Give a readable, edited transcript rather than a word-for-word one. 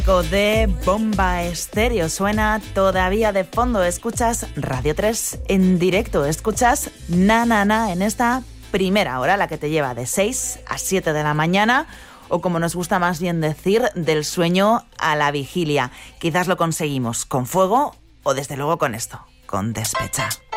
De Bomba Estéreo suena todavía de fondo. Escuchas Radio 3 en directo, escuchas Na Na Na en esta primera hora, la que te lleva de 6 a 7 de la mañana, o como nos gusta más bien decir, del sueño a la vigilia. Quizás lo conseguimos con fuego o desde luego con esto, con Despecha.